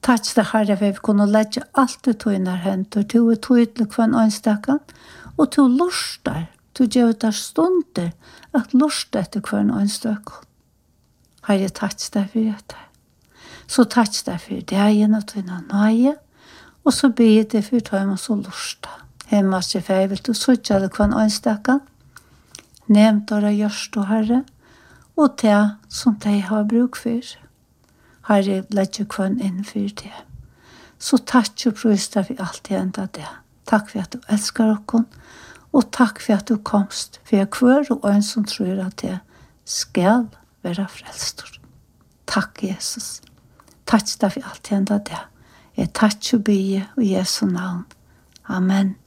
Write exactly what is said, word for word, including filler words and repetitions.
takk det Herre, for vi kunne legge alt i tøyner henter, til å tøydelig for en ønstakken, og til å luster, til å gjøre det stunder, at luster etter hver en ønstakken. Herre, takk det for det. Så takk det for det igjen og tøyner nøye, og så ber det for tøyner så luster. Hemma seg for jeg vil til å søtte det hver en ønstakken, nevnt dere gjørst og Herre, og det som de har bruk for. Herre, legger kvann inn for det. Så takk og prøys deg for alt enda det. Takk for at du elsker oss, og takk for at du komst, for jeg hver og en som tror at det skal være frelst. Takk, Jesus. Takk deg for alt enda det. Jeg takk og bygge i Jesu navn. Amen.